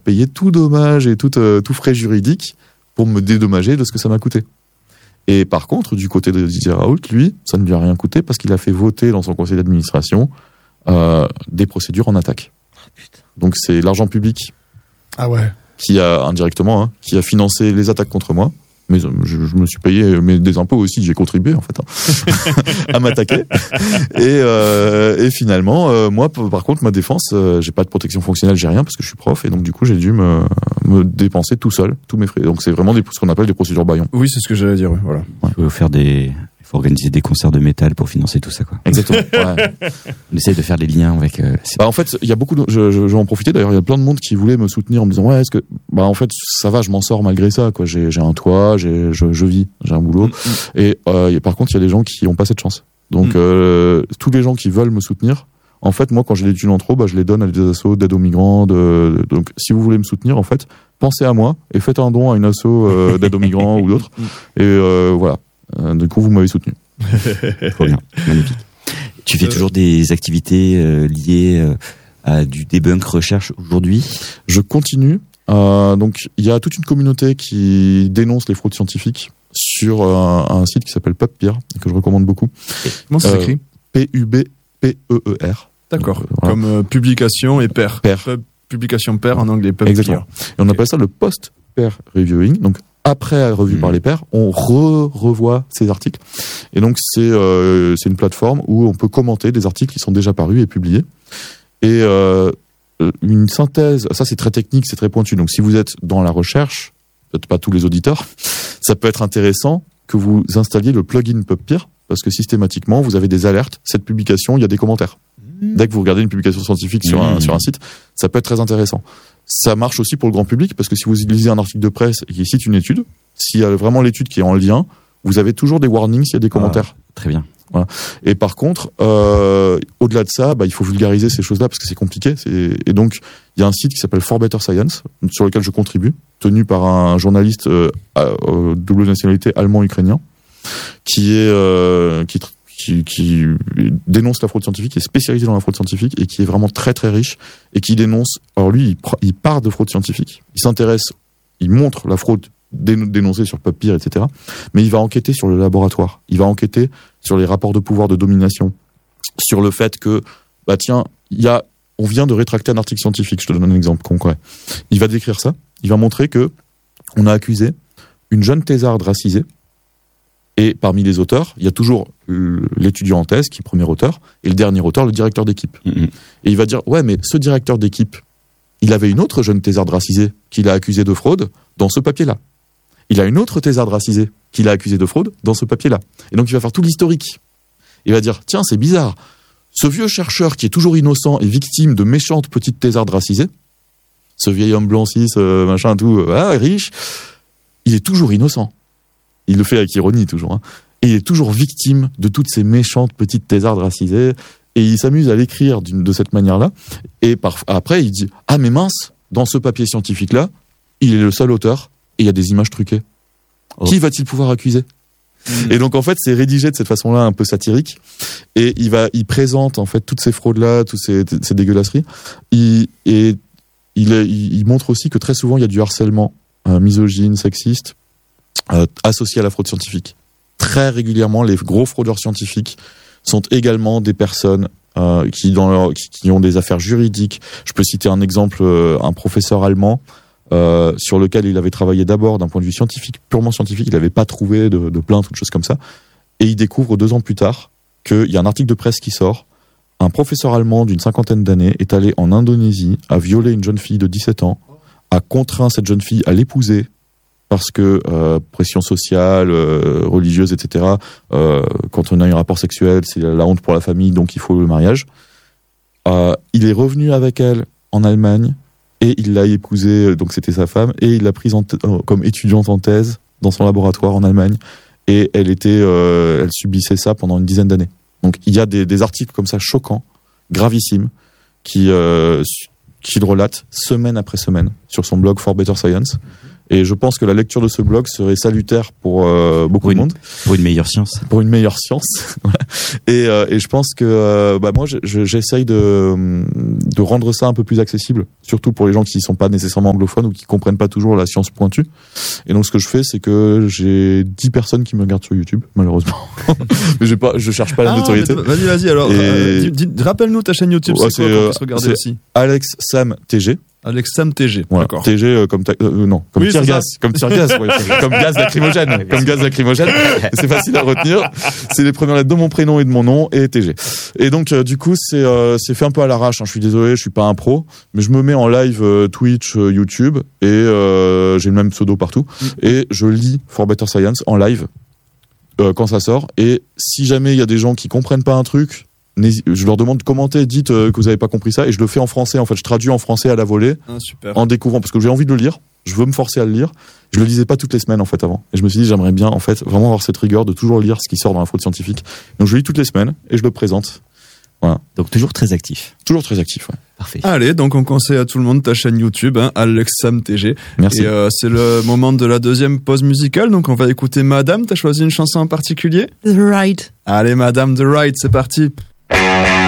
payer tout dommage et tout frais juridique pour me dédommager de ce que ça m'a coûté. Et par contre, du côté de Didier Raoult, lui, ça ne lui a rien coûté parce qu'il a fait voter dans son conseil d'administration des procédures en attaque. Donc c'est l'argent public qui a indirectement qui a financé les attaques contre moi. Mais je me suis payé des impôts aussi, j'ai contribué en fait à m'attaquer. Et finalement, moi par contre, ma défense, j'ai pas de protection fonctionnelle, j'ai rien parce que je suis prof et donc du coup j'ai dû me dépenser tout seul, tous mes frais. Donc c'est vraiment ce qu'on appelle des procédures bâillons. Oui, c'est ce que j'allais dire. Voilà. Il faut organiser des concerts de métal pour financer tout ça, quoi. Exactement. Ouais. On essaie de faire des liens avec. En fait, il y a beaucoup. Je vais en profiter. D'ailleurs, il y a plein de monde qui voulait me soutenir en me disant est-ce que en fait ça va, je m'en sors malgré ça, quoi. J'ai un toit, je vis, j'ai un boulot. Et par contre, il y a des gens qui n'ont pas cette chance. Donc tous les gens qui veulent me soutenir. En fait, moi, quand j'ai des thunes en trop, je les donne à des assos d'aide aux migrants. Donc, si vous voulez me soutenir, en fait, pensez à moi et faites un don à une asso d'aide aux migrants ou d'autres. Et voilà. Du coup, vous m'avez soutenu. Trop bien, magnifique. Tu fais toujours des activités liées à du debunk recherche aujourd'hui ? Je continue. Donc, il y a toute une communauté qui dénonce les fraudes scientifiques sur un site qui s'appelle PubPeer et que je recommande beaucoup. Comment ça s'écrit ? PUBPEER. D'accord. Voilà. Comme publication et pair. Publication pair en anglais. Exactement. Et on appelle ça le post-pair reviewing. Donc, après revue par les pairs, on revoit ces articles. Et donc, c'est une plateforme où on peut commenter des articles qui sont déjà parus et publiés. Et une synthèse, ça c'est très technique, c'est très pointu. Donc, si vous êtes dans la recherche, peut-être pas tous les auditeurs, ça peut être intéressant que vous installiez le plugin PubPeer, parce que systématiquement, vous avez des alertes. Cette publication, il y a des commentaires. Dès que vous regardez une publication scientifique sur un site, ça peut être très intéressant. Ça marche aussi pour le grand public, parce que si vous lisez un article de presse et qui cite une étude, s'il y a vraiment l'étude qui est en lien, vous avez toujours des warnings s'il y a des commentaires. Très bien. Voilà. Et par contre, au-delà de ça, il faut vulgariser ces choses-là parce que c'est compliqué. Et donc, il y a un site qui s'appelle For Better Science, sur lequel je contribue, tenu par un journaliste double nationalité allemand-ukrainien, qui dénonce la fraude scientifique, qui est spécialisé dans la fraude scientifique et qui est vraiment très très riche et qui dénonce. Alors lui, il part de fraude scientifique, il s'intéresse, il montre la fraude dénoncée sur PubPeer, etc. Mais il va enquêter sur le laboratoire, il va enquêter sur les rapports de pouvoir, de domination, sur le fait que on vient de rétracter un article scientifique. Je te donne un exemple concret. Il va décrire ça. Il va montrer que on a accusé une jeune thésarde racisée. Et parmi les auteurs, il y a toujours l'étudiant en thèse qui est premier auteur, et le dernier auteur, le directeur d'équipe. Et il va dire, mais ce directeur d'équipe, il avait une autre jeune thésarde racisée qu'il a accusée de fraude dans ce papier-là. Il a une autre thésarde racisée qu'il a accusée de fraude dans ce papier-là. Et donc il va faire tout l'historique. Il va dire, tiens, c'est bizarre. Ce vieux chercheur qui est toujours innocent et victime de méchantes petites thésardes racisées, ce vieil homme blanc cis, machin, tout, riche, il est toujours innocent. Il le fait avec ironie toujours. Et il est toujours victime de toutes ces méchantes petites thésardes racisées. Et il s'amuse à l'écrire de cette manière-là. Et après, il dit « Ah mais mince, dans ce papier scientifique-là, il est le seul auteur et il y a des images truquées. Qui va-t-il pouvoir accuser ?» Et donc en fait, c'est rédigé de cette façon-là un peu satirique. Et il présente en fait toutes ces fraudes-là, toutes ces dégueulasseries. Il montre aussi que très souvent, il y a du harcèlement misogyne, sexiste, associés à la fraude scientifique. Très régulièrement, les gros fraudeurs scientifiques sont également des personnes qui ont des affaires juridiques. Je peux citer un exemple, un professeur allemand sur lequel il avait travaillé d'abord d'un point de vue scientifique, purement scientifique. Il n'avait pas trouvé de plainte ou de choses comme ça. Et il découvre 2 ans plus tard qu'il y a un article de presse qui sort. Un professeur allemand d'une 50aine d'années est allé en Indonésie, a violé une jeune fille de 17 ans, a contraint cette jeune fille à l'épouser parce que pression sociale, religieuse, etc. Quand on a un rapport sexuel, c'est la honte pour la famille, donc il faut le mariage. Il est revenu avec elle en Allemagne et il l'a épousée, donc c'était sa femme, et il l'a prise comme étudiante en thèse dans son laboratoire en Allemagne. Et elle subissait ça pendant une dizaine d'années. Donc il y a des articles comme ça choquants, gravissimes, qu'il relate semaine après semaine sur son blog For Better Science. Et je pense que la lecture de ce blog serait salutaire pour beaucoup de monde. Pour une meilleure science. Pour une meilleure science. Et je pense que moi, j'essaye de rendre ça un peu plus accessible, surtout pour les gens qui sont pas nécessairement anglophones ou qui comprennent pas toujours la science pointue. Et donc, ce que je fais, c'est que j'ai 10 personnes qui me regardent sur YouTube, malheureusement. Mais je cherche pas la notoriété. Vas-y, alors, rappelle-nous ta chaîne YouTube, c'est quoi qu'on puisse regarder aussi? Alex Sam TG. Alex Sam TG, voilà. D'accord. TG comme tir-gaz, comme gaz lacrymogène, comme gaz lacrymogène. C'est facile à retenir. C'est les premières lettres de mon prénom et de mon nom et TG. Et donc du coup c'est fait un peu à l'arrache. Je suis désolé, je suis pas un pro, mais je me mets en live Twitch, YouTube et j'ai le même pseudo partout et je lis For Better Science en live quand ça sort. Et si jamais il y a des gens qui comprennent pas un truc, je leur demande de commenter, dites que vous avez pas compris ça, et je le fais en français. En fait, je traduis en français à la volée, en découvrant, parce que j'ai envie de le lire. Je veux me forcer à le lire. Je le lisais pas toutes les semaines en fait avant, et je me suis dit j'aimerais bien en fait vraiment avoir cette rigueur de toujours lire ce qui sort dans la fraude scientifique. Donc je lis toutes les semaines et je le présente. Voilà. Donc toujours très actif. Toujours très actif, ouais. Parfait. Allez, donc on conseille à tout le monde ta chaîne YouTube, Alex Sam TG. Merci. Et c'est le moment de la deuxième pause musicale, donc on va écouter Madame. T'as choisi une chanson en particulier? The Ride. Allez, Madame, The Ride, c'est parti.